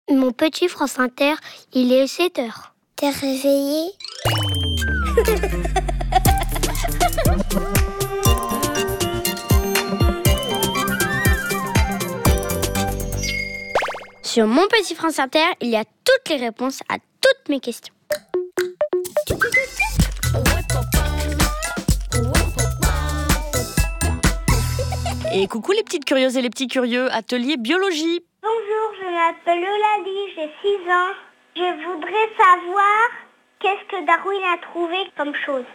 Mon petit France Inter, il est 7h. T'es réveillé? Sur mon petit France Inter, il y a toutes les réponses à toutes mes questions. Et coucou les petites curieuses et les petits curieux, atelier biologie. Bonjour, je m'appelle Eulalie, j'ai 6 ans. Je voudrais savoir qu'est-ce que Darwin a trouvé comme chose.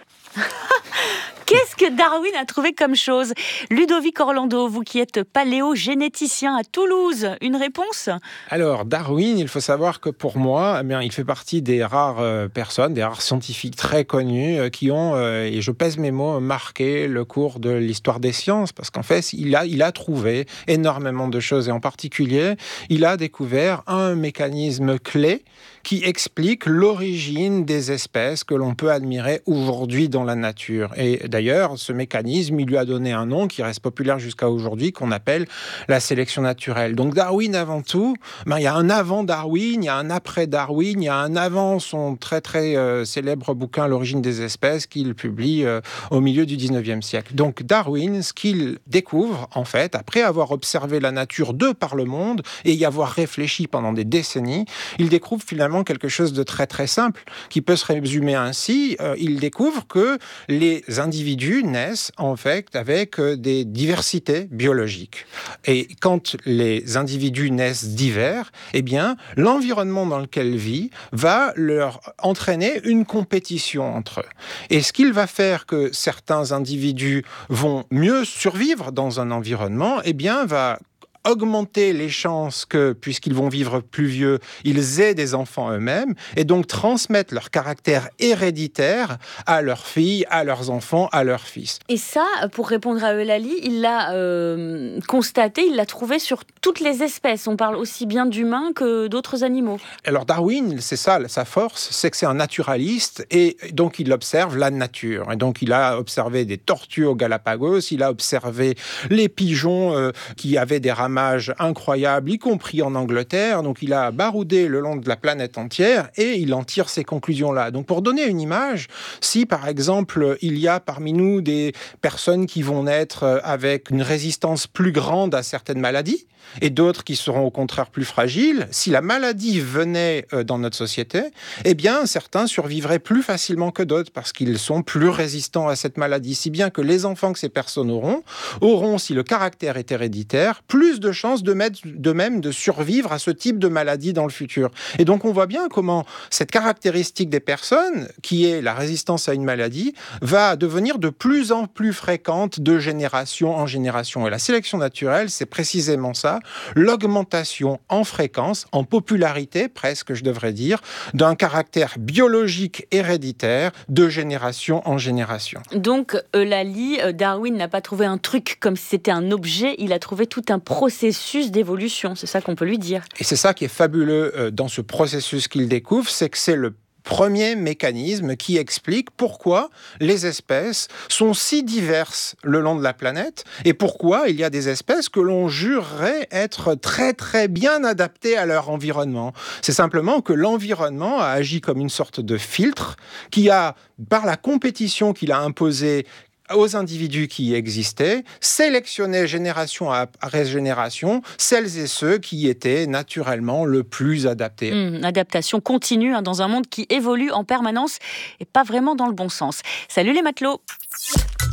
Qu'est-ce que Darwin a trouvé comme chose? Ludovic Orlando, vous qui êtes paléogénéticien à Toulouse, une réponse? Alors, Darwin, il faut savoir que pour moi, il fait partie des rares personnes, des rares scientifiques très connus qui ont, et je pèse mes mots, marqué le cours de l'histoire des sciences, parce qu'en fait, il a trouvé énormément de choses, et en particulier, il a découvert un mécanisme clé qui explique l'origine des espèces que l'on peut admirer aujourd'hui dans la nature. Et d'ailleurs, ce mécanisme, il lui a donné un nom qui reste populaire jusqu'à aujourd'hui, qu'on appelle la sélection naturelle. Donc Darwin, avant tout, il y a un avant Darwin, il y a un après Darwin, il y a un avant son très très célèbre bouquin L'origine des espèces qu'il publie au milieu du 19e siècle. Donc Darwin, ce qu'il découvre, en fait, après avoir observé la nature de par le monde et y avoir réfléchi pendant des décennies, il découvre finalement quelque chose de très très simple qui peut se résumer ainsi. Il découvre que les individus naissent en fait avec des diversités biologiques. Et quand les individus naissent divers, eh bien, l'environnement dans lequel ils vivent va leur entraîner une compétition entre eux. Et ce qu'il va faire que certains individus vont mieux survivre dans un environnement, eh bien, va augmenter les chances que, puisqu'ils vont vivre plus vieux, ils aient des enfants eux-mêmes et donc transmettre leur caractère héréditaire à leurs filles, à leurs enfants, à leurs fils. Et ça, pour répondre à Eulalie, il l'a constaté, il l'a trouvé sur toutes les espèces. On parle aussi bien d'humains que d'autres animaux. Alors Darwin, c'est ça, sa force, c'est que c'est un naturaliste et donc il observe la nature. Et donc il a observé des tortues aux Galapagos, il a observé les pigeons qui avaient des ramages incroyables, y compris en Angleterre. Donc il a baroudé le long de la planète entière et il en tire ces conclusions-là. Donc pour donner une image, si par exemple il y a parmi nous des personnes qui vont naître avec une résistance plus grande à certaines maladies et d'autres qui seront au contraire plus fragiles, si la maladie venait dans notre société, eh bien certains survivraient plus facilement que d'autres parce qu'ils sont plus résistants à cette maladie, si bien que les enfants que ces personnes auront, si le caractère est héréditaire, plus de chances de même de survivre à ce type de maladie dans le futur. Et donc on voit bien comment cette caractéristique des personnes, qui est la résistance à une maladie, va devenir de plus en plus fréquente de génération en génération. Et la sélection naturelle, c'est précisément ça, l'augmentation en fréquence, en popularité presque, je devrais dire, d'un caractère biologique héréditaire de génération en génération. Donc, Eulalie, Darwin n'a pas trouvé un truc comme si c'était un objet, il a trouvé tout un processus d'évolution, c'est ça qu'on peut lui dire. Et c'est ça qui est fabuleux dans ce processus qu'il découvre, c'est que c'est le premier mécanisme qui explique pourquoi les espèces sont si diverses le long de la planète et pourquoi il y a des espèces que l'on jurerait être très très bien adaptées à leur environnement. C'est simplement que l'environnement a agi comme une sorte de filtre qui a, par la compétition qu'il a imposée aux individus qui existaient, sélectionner génération après génération celles et ceux qui étaient naturellement le plus adaptés. Adaptation continue dans un monde qui évolue en permanence et pas vraiment dans le bon sens. Salut les matelots!